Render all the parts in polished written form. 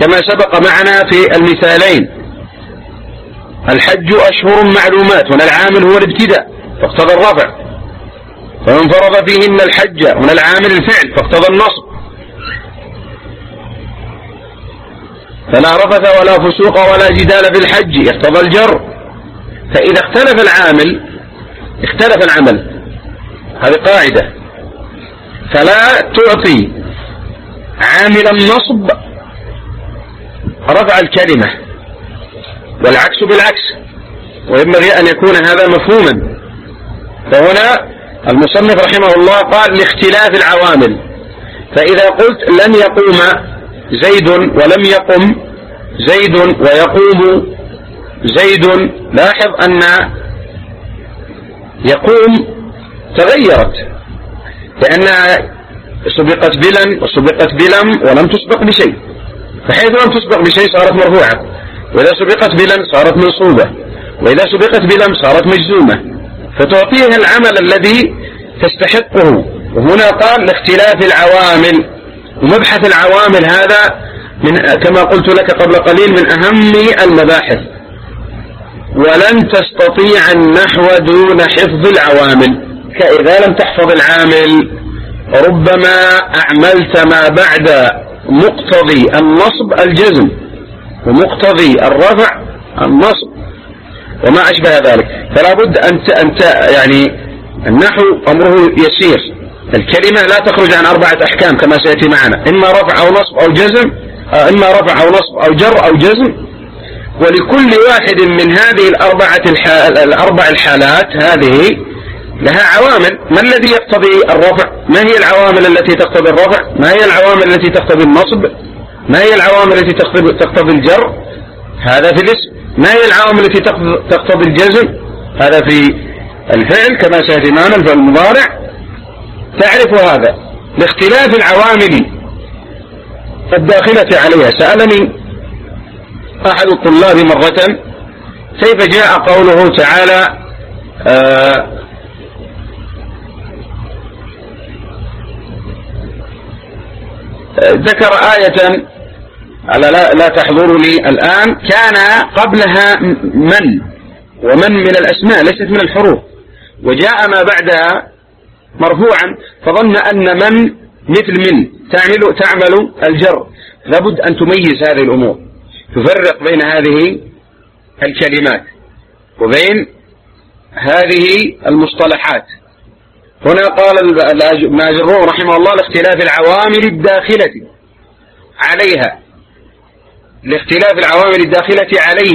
كما سبق معنا في المثالين. الحج أشهر معلومات، هنا العامل هو الابتداء فاقتضى الرفع، فمن فرض فيهن الحج، هنا العامل الفعل فاقتضى النصب. فلا رفث ولا فسوق ولا جدال في الحج يقتضى الجر. فإذا اختلف العامل اختلف العمل، هذه قاعدة. فلا تعطي عامل النصب رفع الكلمة، والعكس بالعكس، وينبغي أن يكون هذا مفهوما. فهنا المصنف رحمه الله قال لاختلاف العوامل. فإذا قلت لن يقوم زيد ولم يقم زيد ويقوم زيد، لاحظ أن يقوم تغيرت لأنها سبقت بلن وسبقت بلم ولم تسبق بشيء، فحيث لم تسبق بشيء صارت مرفوعة، وإذا سبقت بلن صارت منصوبة، وإذا سبقت بلم صارت مجزومة، فتعطيها العمل الذي تستحقه. وهنا قال لاختلاف العوامل، ومبحث العوامل هذا من كما قلت لك قبل قليل من أهم المباحث. ولن تستطيع النحو دون حفظ العوامل، كإذا لم تحفظ العامل ربما أعملت ما بعد مقتضي النصب الجزم، ومقتضي الرفع النصب وما أشبه ذلك. فلا بد أن يعني النحو أمره يسير، الكلمة لا تخرج عن 4 أحكام كما سيأتي معنا، إما رفع أو نصب أو جزم، إما رفع أو نصب أو جر أو جزم. ولكل واحد من هذه الأربع الحالات هذه لها عوامل. ما الذي يقتضي الرفع؟ ما هي العوامل التي تقتضي الرفع؟ ما هي العوامل التي تقتضي النصب؟ ما هي العوامل التي تقتضي الجر؟ هذا في الاسم. ما هي العوامل التي تقتضي الجزم؟ هذا في الفعل كما سيأتي معنا الفعل المضارع. تعرف هذا لاختلاف العوامل الداخلة عليها. سألني أحد الطلاب مرة كيف جاء قوله تعالى ذكر آية على لا تحضر لي الآن، كان قبلها من، ومن من الأسماء ليست من الحروف، وجاء ما بعدها مرفوعا، فظن أن من مثل من تعمل الجر. لابد أن تميز هذه الأمور، تفرق بين هذه الكلمات وبين هذه المصطلحات. هنا قال الماجرون رحمه الله لاختلاف العوامل الداخلة عليها، لاختلاف العوامل الداخلة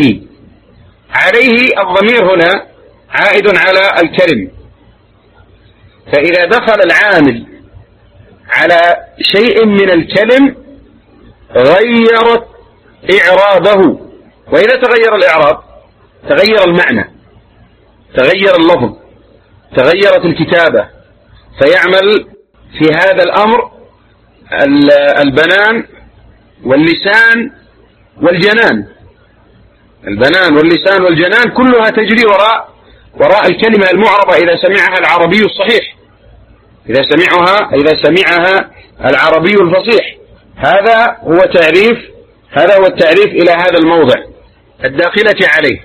عليه الضمير هنا عائد على الكلم. فإذا دخل العامل على شيء من الكلم غيرت إعرابه، وإذا تغير الإعراب تغير المعنى، تغير اللفظ، تغيرت الكتابة، فيعمل في هذا الأمر البنان واللسان والجنان. البنان واللسان والجنان كلها تجري وراء الكلمة المعربة إذا سمعها العربي الصحيح، إذا سمعها العربي الفصيح. هذا هو التعريف إلى هذا الموضع الداخلة عليه.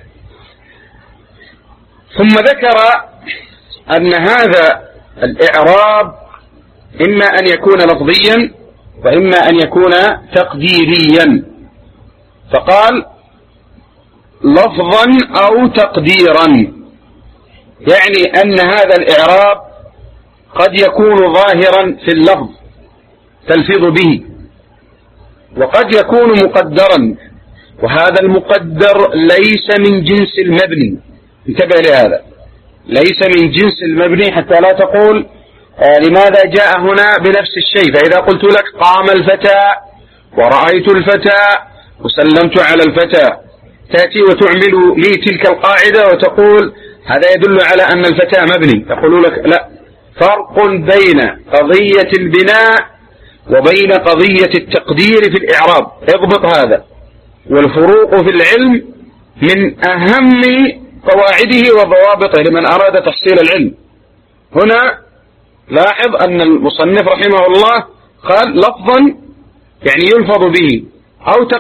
ثم ذكر أن هذا الإعراب إما أن يكون لفظيا وإما أن يكون تقديريا، فقال لفظا أو تقديرا، يعني أن هذا الإعراب قد يكون ظاهرا في اللفظ تلفظ به، وقد يكون مقدرا، وهذا المقدر ليس من جنس المبني. انتبه لهذا، ليس من جنس المبني، حتى لا تقول لماذا جاء هنا بنفس الشيء. فإذا قلت لك قام الفتى ورأيت الفتى وسلمت على الفتى، تأتي وتعمل لي تلك القاعدة وتقول هذا يدل على أن الفتى مبني. يقول لك لا، فرق بين قضية البناء وبين قضية التقدير في الإعراب. اضبط هذا. والفروق في العلم من أهم قواعده وضوابطه لمن أراد تحصيل العلم. هنا لاحظ أن المصنف رحمه الله قال لفظا يعني يلفظ به، أو